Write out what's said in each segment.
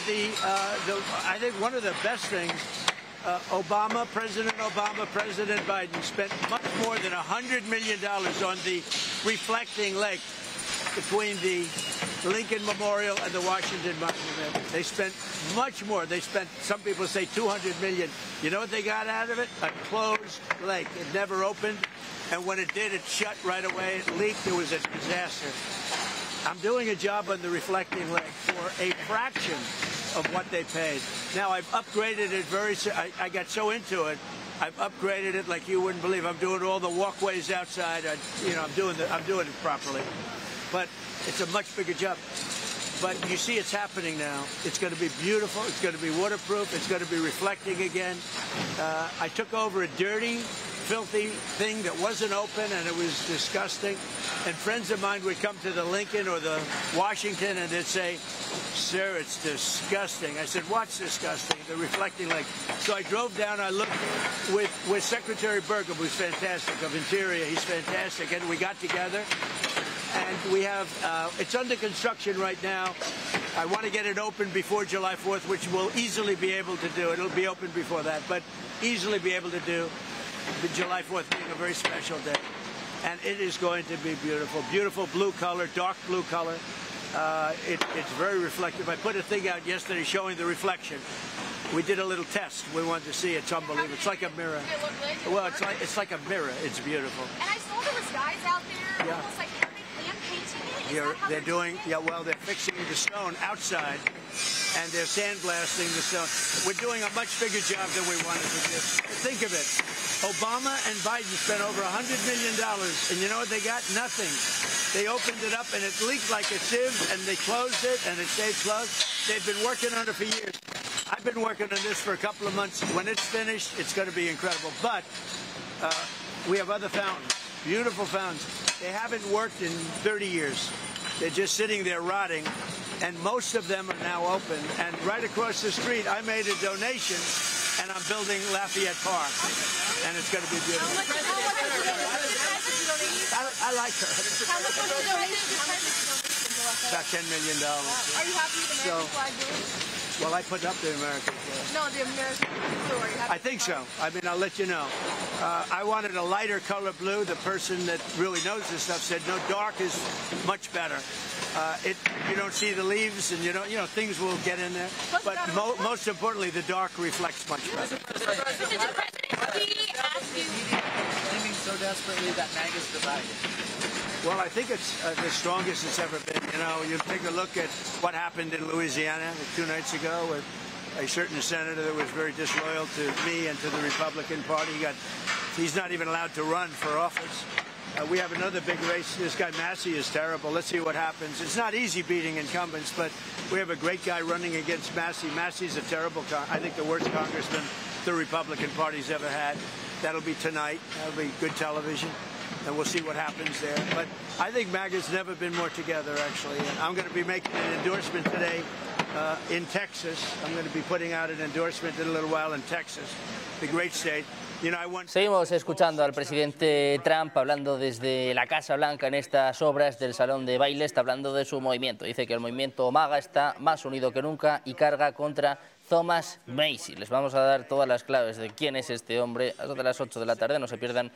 I think one of the best things, President Obama, President Biden spent much more than $100 million on the reflecting lake between the Lincoln Memorial and the Washington Monument. They spent much more. They spent, some people say, $200 million. You know what they got out of it? A closed lake. It never opened, and when it did, it shut right away. It leaked. It was a disaster. I'm doing a job on the reflecting lake for a fraction of what they paid. Now, I've upgraded it I got so into it, I've upgraded it like you wouldn't believe. I'm doing all the walkways outside. I'm doing it properly. But it's a much bigger job. But you see it's happening now. It's going to be beautiful. It's going to be waterproof. It's going to be reflecting again. I took over a dirty, filthy thing that wasn't open, and it was disgusting. And friends of mine would come to the Lincoln or the Washington, and they'd say, "Sir, it's disgusting." I said, "What's disgusting?" The reflecting lake. So I drove down. I looked with Secretary Burgum, who's fantastic, of Interior. He's fantastic. And we got together. And we have, it's under construction right now. I want to get it open before July 4th, which we'll easily be able to do. It'll be open before that, but easily be able to do. The July 4th being a very special day. And it is going to be beautiful. Beautiful blue color, dark blue color. It's very reflective. I put a thing out yesterday showing the reflection. We did a little test. We wanted to see it. It's unbelievable. It's like a mirror. Well, it's like a mirror. It's beautiful. And I saw there was guys out there, almost like they're doing, they're fixing the stone outside, and they're sandblasting the stone. We're doing a much bigger job than we wanted to do. Think of it. Obama and Biden spent over $100 million, and you know what they got? Nothing. They opened it up, and it leaked like a sieve, and they closed it, and it stayed closed. They've been working on it for years. I've been working on this for a couple of months. When it's finished, it's going to be incredible. But we have other fountains, beautiful fountains. They haven't worked in 30 years. They're just sitting there rotting, and most of them are now open. And right across the street, I made a donation, and I'm building Lafayette Park, and it's going to be beautiful. I like her. How much was the donation? About $10 million. Are you happy with the American flag blue? Well, I put up the American flag. No, the American blue. Are you happy? I think so. I mean, I'll let you know. I wanted a lighter color blue. The person that really knows this stuff said, no, dark is much better. You don't see the leaves, and you know, things will get in there. But most importantly, the dark reflects much better. Mr. President, he asked you... Claiming so desperately that MAGA's divided. Well, I think it's the strongest it's ever been. You know, you take a look at what happened in Louisiana 2 nights ago with a certain senator that was very disloyal to me and to the Republican Party. He's not even allowed to run for office. We have another big race. This guy Massey is terrible. Let's see what happens. It's not easy beating incumbents, but we have a great guy running against Massey. Massey's a terrible, I think the worst congressman the Republican Party's ever had. That'll be tonight. That'll be good television. And we'll see what happens there. But I think MAGA's never been more together, actually. And I'm going to be making an endorsement today in Texas. I'm going to be putting out an endorsement in a little while in Texas, the great state. Seguimos escuchando al presidente Trump hablando desde la Casa Blanca en estas obras del salón de baile. Está hablando de su movimiento. Dice que el movimiento MAGA está más unido que nunca y carga contra Thomas Massie. Les vamos a dar todas las claves de quién es este hombre a las 8 de la tarde. No se pierdan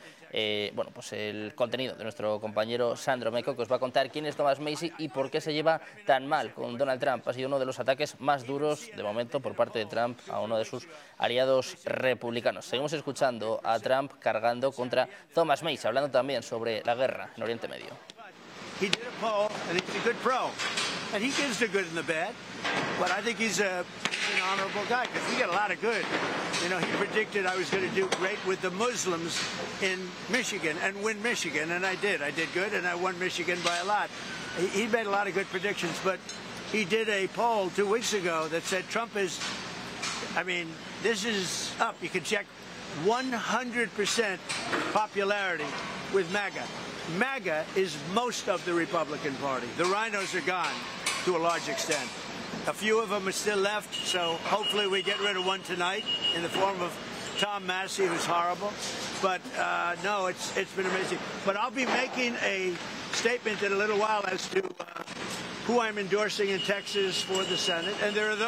el contenido de nuestro compañero Sandro Meco, que os va a contar quién es Thomas Massie y por qué se lleva tan mal con Donald Trump. Ha sido uno de los ataques más duros de momento por parte de Trump a uno de sus aliados republicanos. Seguimos escuchando a Trump cargando contra Thomas Massie, hablando también sobre la guerra en Oriente Medio. He did a poll, and he's a good pro. And he gives the good and the bad. But I think he's an honorable guy, because we get a lot of good. You know, he predicted I was going to do great with the Muslims in Michigan and win Michigan, and I did. I did good, and I won Michigan by a lot. He made a lot of good predictions, but he did a poll 2 weeks ago that said Trump is, this is up. You can check 100% popularity with MAGA. MAGA is most of the Republican Party. The rhinos are gone to a large extent. A few of them are still left, so hopefully we get rid of one tonight in the form of Tom Massie, who's horrible. But no, it's been amazing. But I'll be making a statement in a little while as to who I'm endorsing in Texas for the Senate, and there are those